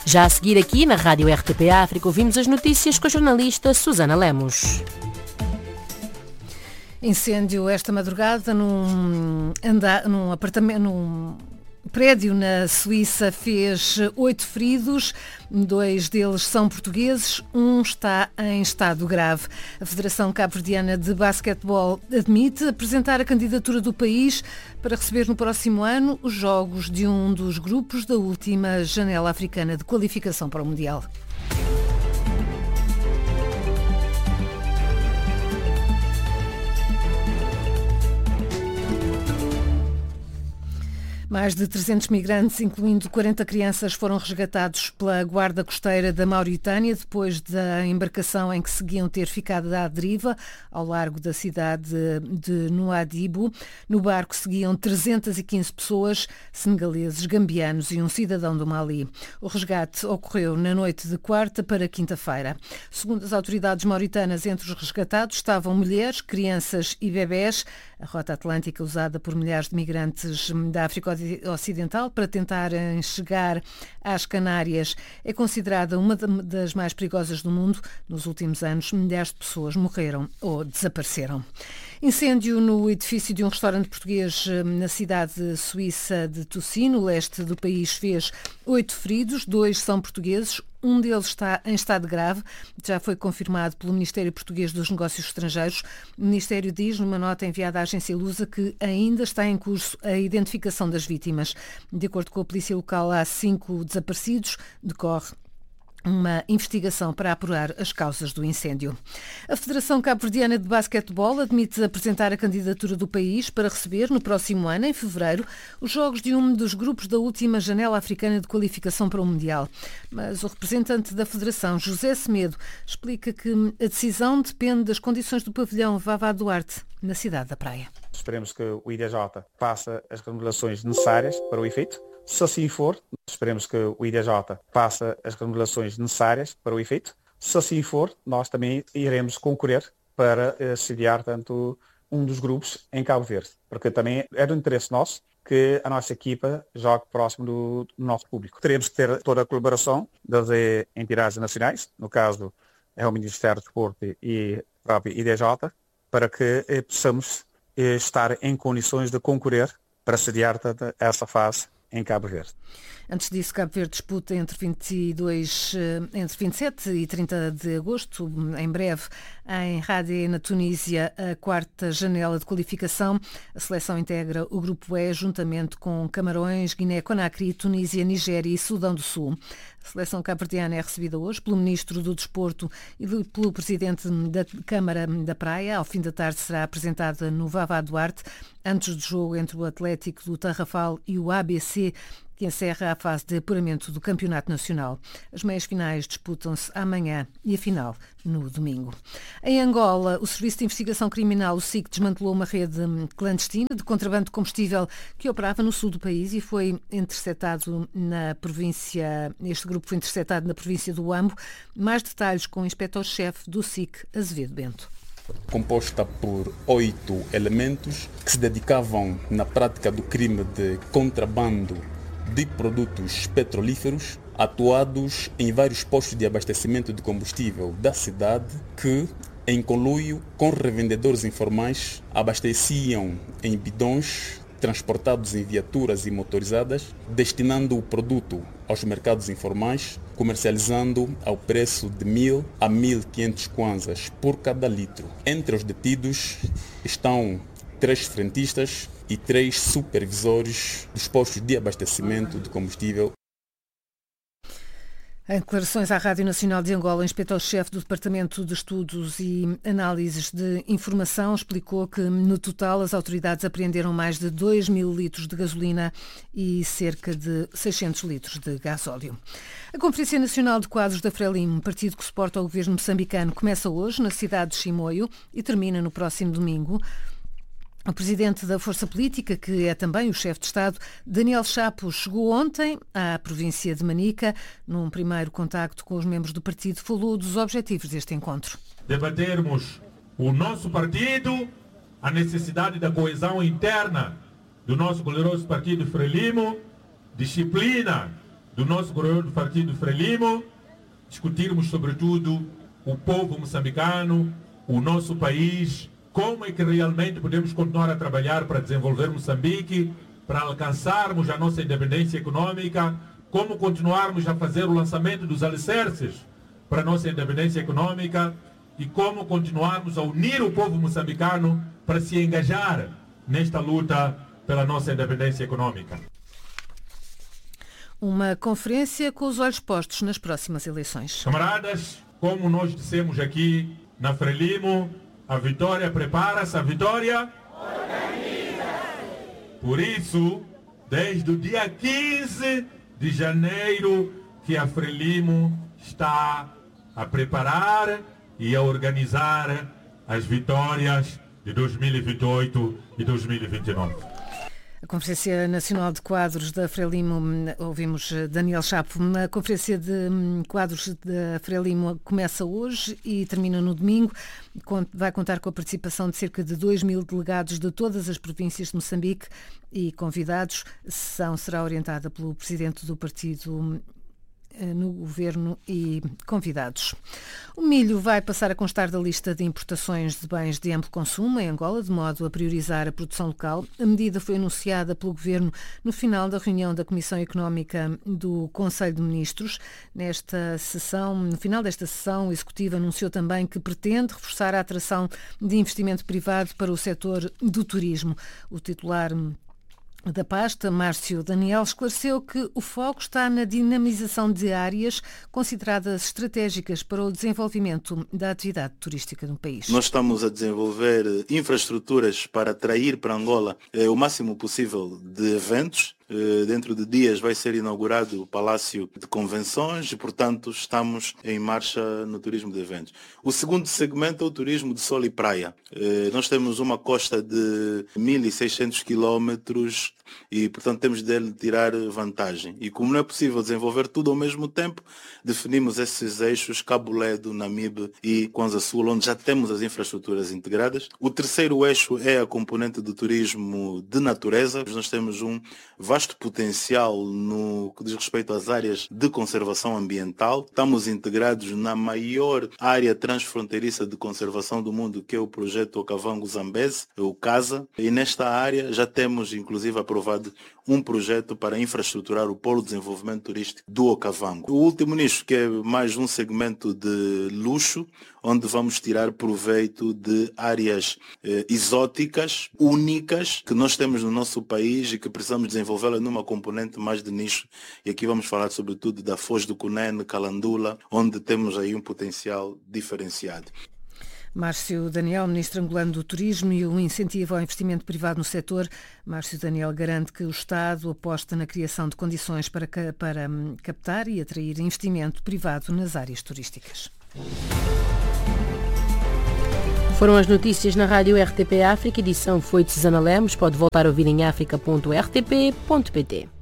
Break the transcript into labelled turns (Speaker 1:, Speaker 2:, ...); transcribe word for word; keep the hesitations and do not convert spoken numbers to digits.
Speaker 1: Já a seguir aqui na Rádio R T P África ouvimos as notícias com a jornalista Susana Lemos.
Speaker 2: Incêndio esta madrugada num, anda, num apartamento, num prédio na Suíça fez oito feridos, dois deles são portugueses, um está em estado grave. A Federação Cabo-Verdiana de Basquetebol admite apresentar a candidatura do país para receber no próximo ano os jogos de um dos grupos da última janela africana de qualificação para o Mundial. Mais de trezentos migrantes, incluindo quarenta crianças, foram resgatados pela Guarda Costeira da Mauritânia depois da embarcação em que seguiam ter ficado à deriva ao largo da cidade de Nouadhibou. No barco seguiam trezentas e quinze pessoas, senegaleses, gambianos e um cidadão do Mali. O resgate ocorreu na noite de quarta para quinta-feira. Segundo as autoridades mauritanas, entre os resgatados estavam mulheres, crianças e bebés. A rota atlântica usada por milhares de migrantes da África Ocidental para tentarem chegar às Canárias é considerada uma das mais perigosas do mundo. Nos últimos anos, milhares de pessoas morreram ou desapareceram. Incêndio no edifício de um restaurante português na cidade suíça de Toussi, no leste do país, fez oito feridos, dois são portugueses. Um deles está em estado grave, já foi confirmado pelo Ministério Português dos Negócios Estrangeiros. O Ministério diz, numa nota enviada à agência Lusa, que ainda está em curso a identificação das vítimas. De acordo com a polícia local, há cinco desaparecidos. Decorre uma investigação para apurar as causas do incêndio. A Federação Cabo-Verdiana de Basquetebol admite apresentar a candidatura do país para receber, no próximo ano, em fevereiro, os jogos de um dos grupos da última janela africana de qualificação para o Mundial. Mas o representante da Federação, José Semedo, explica que a decisão depende das condições do pavilhão Vavá Duarte, na cidade da Praia.
Speaker 3: Esperemos que o I D J faça as remodelações necessárias para o efeito. Se assim for, esperemos que o I D J faça as remodelações necessárias para o efeito. Se assim for, nós também iremos concorrer para uh, sediar tanto um dos grupos em Cabo Verde, porque também é do interesse nosso que a nossa equipa jogue próximo do, do nosso público. Teremos que ter toda a colaboração das entidades nacionais, no caso é o Ministério do Desporto e o próprio I D J, para que eh, possamos eh, estar em condições de concorrer para sediar essa fase em Cabo Verde.
Speaker 2: Antes disso, Cabo Verde disputa entre, vinte e dois, entre vinte e sete e trinta de agosto, em breve, em Rade, na Tunísia, a quarta janela de qualificação. A seleção integra o Grupo E, juntamente com Camarões, Guiné-Conakry, Tunísia, Nigéria e Sudão do Sul. A seleção cabo-verdiana é recebida hoje pelo Ministro do Desporto e pelo Presidente da Câmara da Praia. Ao fim da tarde será apresentada no Vavá Duarte, antes do jogo entre o Atlético do Tarrafal e o A B C, que encerra a fase de apuramento do Campeonato Nacional. As meias finais disputam-se amanhã e a final no domingo. Em Angola, o Serviço de Investigação Criminal, o S I C, desmantelou uma rede clandestina de contrabando de combustível que operava no sul do país e foi interceptado na província, este grupo foi interceptado na província do Huambo. Mais detalhes com o inspetor-chefe do S I C, Azevedo Bento.
Speaker 4: Composta por oito elementos que se dedicavam na prática do crime de contrabando de produtos petrolíferos, atuados em vários postos de abastecimento de combustível da cidade, que, em conluio com revendedores informais, abasteciam em bidões transportados em viaturas e motorizadas, destinando o produto aos mercados informais, comercializando ao preço de mil a mil e quinhentos kwanzas por cada litro. Entre os detidos estão três frentistas e três supervisores dos postos de abastecimento de combustível.
Speaker 2: Em declarações à Rádio Nacional de Angola, o inspetor-chefe do Departamento de Estudos e Análises de Informação explicou que, no total, as autoridades apreenderam mais de dois mil litros de gasolina e cerca de seiscentos litros de gasóleo. A Conferência Nacional de Quadros da Frelimo, partido que suporta o governo moçambicano, começa hoje na cidade de Chimoio e termina no próximo domingo. O presidente da força política, que é também o chefe de Estado, Daniel Chapo, chegou ontem à província de Manica. Num primeiro contacto com os membros do partido, falou dos objetivos deste encontro.
Speaker 5: Debatermos o nosso partido, a necessidade da coesão interna do nosso glorioso partido Frelimo, disciplina do nosso coordenador do partido Frelimo, discutirmos sobretudo o povo moçambicano, o nosso país, como é que realmente podemos continuar a trabalhar para desenvolver Moçambique, para alcançarmos a nossa independência econômica, como continuarmos a fazer o lançamento dos alicerces para a nossa independência econômica e como continuarmos a unir o povo moçambicano para se engajar nesta luta pela nossa independência econômica.
Speaker 2: Uma conferência com os olhos postos nas próximas eleições.
Speaker 5: Camaradas, como nós dissemos aqui na Frelimo, a vitória prepara-se, a vitória organiza-se. Por isso, desde o dia quinze de janeiro, que a Frelimo está a preparar e a organizar as vitórias de dois mil e vinte e oito e dois mil e vinte e nove.
Speaker 2: A Conferência Nacional de Quadros da Frelimo, ouvimos Daniel Chapo, a Conferência de Quadros da Frelimo começa hoje e termina no domingo. Vai contar com a participação de cerca de dois mil delegados de todas as províncias de Moçambique e convidados. A sessão será orientada pelo presidente do partido no governo e convidados. O milho vai passar a constar da lista de importações de bens de amplo consumo em Angola, de modo a priorizar a produção local. A medida foi anunciada pelo governo no final da reunião da Comissão Económica do Conselho de Ministros. Nesta sessão, no final desta sessão, o Executivo anunciou também que pretende reforçar a atração de investimento privado para o setor do turismo. O titular da pasta, Márcio Daniel, esclareceu que o foco está na dinamização de áreas consideradas estratégicas para o desenvolvimento da atividade turística no país.
Speaker 6: Nós estamos a desenvolver infraestruturas para atrair para Angola eh, o máximo possível de eventos. Dentro de dias vai ser inaugurado o Palácio de Convenções e, portanto, estamos em marcha no turismo de eventos. O segundo segmento é o turismo de sol e praia. Nós temos uma costa de mil e seiscentos quilómetros e, portanto, temos dele tirar vantagem. E como não é possível desenvolver tudo ao mesmo tempo, definimos esses eixos Cabo Ledo, Namibe e Kwanza Sul, onde já temos as infraestruturas integradas. O terceiro eixo é a componente do turismo de natureza. Nós temos um vasto potencial no que diz respeito às áreas de conservação ambiental. Estamos integrados na maior área transfronteiriça de conservação do mundo, que é o projeto Okavango Zambeze, o CASA, e nesta área já temos inclusive aprovado um projeto para infraestruturar o polo de desenvolvimento turístico do Okavango. O último nicho, que é mais um segmento de luxo, onde vamos tirar proveito de áreas eh, exóticas, únicas, que nós temos no nosso país e que precisamos desenvolvê-la numa componente mais de nicho. E aqui vamos falar sobretudo da Foz do Cunene, Calandula, onde temos aí um potencial diferenciado.
Speaker 2: Márcio Daniel, ministro angolano do Turismo e o incentivo ao investimento privado no setor. Márcio Daniel garante que o Estado aposta na criação de condições para, para captar e atrair investimento privado nas áreas turísticas.
Speaker 1: Foram as notícias na Rádio R T P África. A edição foi de Susana Lemos. Pode voltar a ouvir em africa ponto r t p ponto p t.